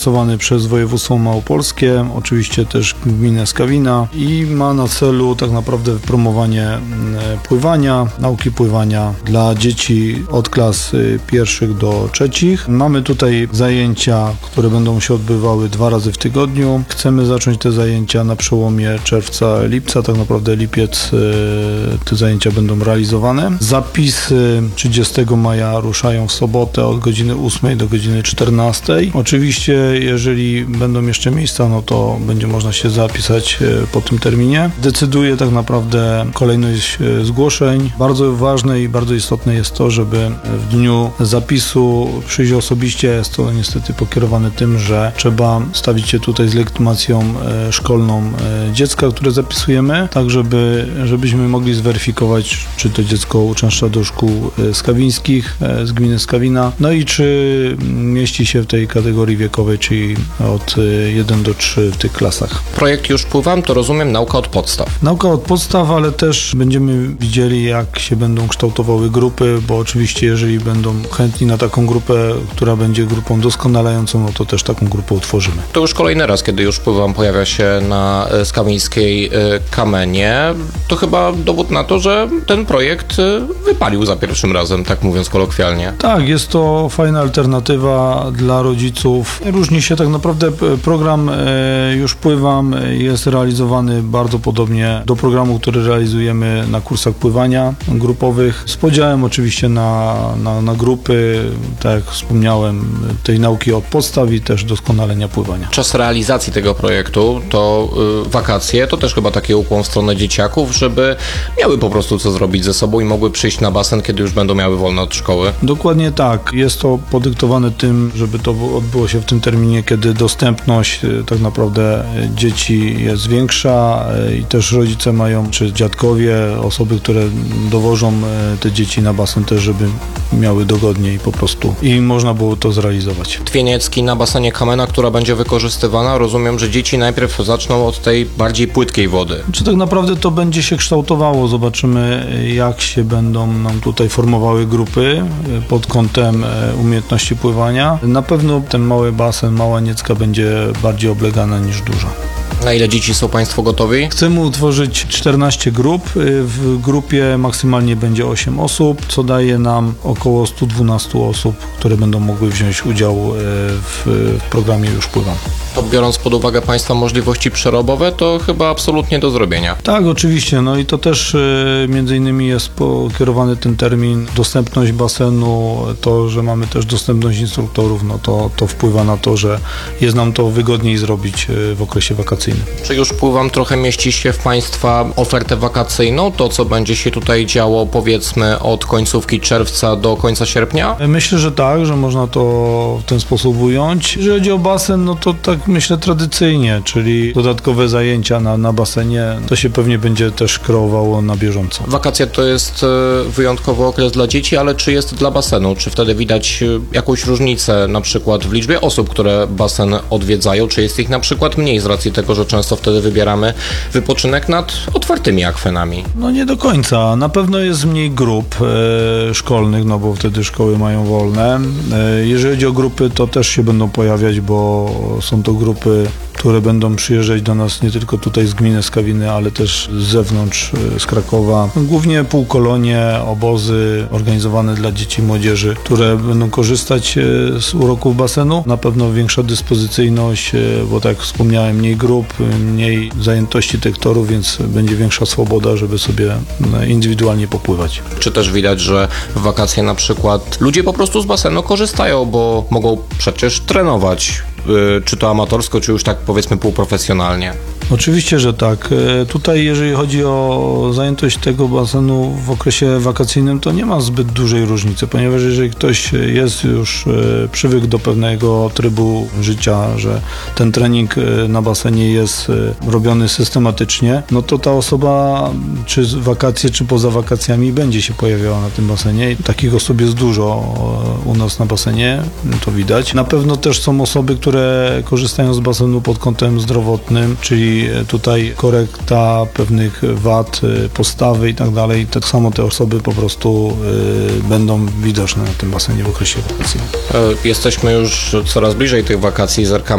finansowany przez województwo małopolskie, oczywiście też gminę Skawina i ma na celu tak naprawdę promowanie pływania, nauki pływania dla dzieci od klas pierwszych do trzecich. Mamy tutaj zajęcia, które będą się odbywały 2 razy w tygodniu. Chcemy zacząć te zajęcia na przełomie czerwca-lipca, tak naprawdę lipiec te zajęcia będą realizowane. Zapisy 30 maja ruszają w sobotę od godziny 8 do godziny 14. Oczywiście, jeżeli będą jeszcze miejsca, no to będzie można się zapisać po tym terminie. Decyduje tak naprawdę kolejność zgłoszeń. Bardzo ważne i bardzo istotne jest to, żeby w dniu zapisu przyjść osobiście. Jest to niestety pokierowane tym, że trzeba stawić się tutaj z legitymacją szkolną dziecka, które zapisujemy, tak żebyśmy mogli zweryfikować, czy to dziecko uczęszcza do szkół skawińskich z gminy Skawina, no i czy mieści się w tej kategorii wiekowej, czyli od 1 do 3 w tych klasach. Projekt Już Pływam to rozumiem nauka od podstaw. Nauka od podstaw, ale też będziemy widzieli, jak się będą kształtowały grupy, bo oczywiście jeżeli będą chętni na taką grupę, która będzie grupą doskonalającą, no to też taką grupę utworzymy. To już kolejny raz, kiedy Już Pływam pojawia się na skawińskiej Kamenie. To chyba dowód na to, że ten projekt wypalił za pierwszym razem, tak mówiąc kolokwialnie. Tak, jest to fajna alternatywa dla rodziców. Różni się tak naprawdę program Już Pływam jest realizowany bardzo podobnie do programu, który realizujemy na kursach pływania grupowych, z podziałem oczywiście na grupy, tak jak wspomniałem, tej nauki od podstaw i też doskonalenia pływania. Czas realizacji tego projektu to wakacje, to też chyba taki ukłon w stronę dzieciaków, żeby miały po prostu co zrobić ze sobą i mogły przyjść na basen, kiedy już będą miały wolne od szkoły. Dokładnie tak. Jest to podyktowane tym, żeby to odbyło się w tym terminie, kiedy dostępność tak naprawdę dzieci jest większa i też rodzice mają, czy dziadkowie, osoby, które dowożą te dzieci na basen też, żeby miały dogodniej po prostu i można było to zrealizować. Dwie niecki na basenie Kamena, która będzie wykorzystywana. Rozumiem, że dzieci najpierw zaczną od tej bardziej płytkiej wody. Czy tak naprawdę to będzie się kształtowało? Zobaczymy, jak się będą nam tutaj formowały grupy pod kątem umiejętności pływania. Na pewno ten mały basen, mała niecka będzie bardziej oblegana niż duża. Na ile dzieci są Państwo gotowi? Chcemy utworzyć 14 grup. W grupie maksymalnie będzie 8 osób, co daje nam około 112 osób, które będą mogły wziąć udział w programie Już Pływam. To biorąc pod uwagę Państwa możliwości przerobowe, to chyba absolutnie do zrobienia. Tak, oczywiście. No i to też między innymi jest pokierowany ten termin, dostępność basenu, to, że mamy też dostępność instruktorów, no to wpływa na to, że jest nam to wygodniej zrobić w okresie wakacyjnym. Czy Już Pływam trochę mieści się w Państwa ofertę wakacyjną? To, co będzie się tutaj działo, powiedzmy, od końcówki czerwca do końca sierpnia? Myślę, że tak, że można to w ten sposób ująć. Jeżeli chodzi o basen, no to tak myślę tradycyjnie, czyli dodatkowe zajęcia na basenie, to się pewnie będzie też kreowało na bieżąco. Wakacje to jest wyjątkowy okres dla dzieci, ale czy jest dla basenu? Czy wtedy widać jakąś różnicę na przykład w liczbie osób, które basen odwiedzają? Czy jest ich na przykład mniej z racji tego, że często wtedy wybieramy wypoczynek nad otwartymi akwenami? No nie do końca. Na pewno jest mniej grup szkolnych, no bo wtedy szkoły mają wolne. Jeżeli chodzi o grupy, to też się będą pojawiać, bo są to grupy, które będą przyjeżdżać do nas nie tylko tutaj z gminy Skawiny, ale też z zewnątrz, z Krakowa. Głównie półkolonie, obozy organizowane dla dzieci i młodzieży, które będą korzystać z uroków basenu. Na pewno większa dyspozycyjność, bo tak jak wspomniałem, mniej grup, mniej zajętości tych torów, więc będzie większa swoboda, żeby sobie indywidualnie popływać. Czy też widać, że w wakacje na przykład ludzie po prostu z basenu korzystają, bo mogą przecież trenować, czy to amatorsko, czy już tak powiedzmy półprofesjonalnie? Oczywiście, że tak. Tutaj jeżeli chodzi o zajętość tego basenu w okresie wakacyjnym, to nie ma zbyt dużej różnicy, ponieważ jeżeli ktoś jest już przywykł do pewnego trybu życia, że ten trening na basenie jest robiony systematycznie, no to ta osoba czy z wakacje, czy poza wakacjami będzie się pojawiała na tym basenie. I takich osób jest dużo u nas na basenie, to widać. Na pewno też są osoby, które korzystają z basenu pod kątem zdrowotnym, czyli tutaj korekta pewnych wad, postawy i tak dalej. Tak samo te osoby po prostu będą widoczne na tym basenie w okresie wakacyjnym. Jesteśmy już coraz bliżej tych wakacji, zerkamy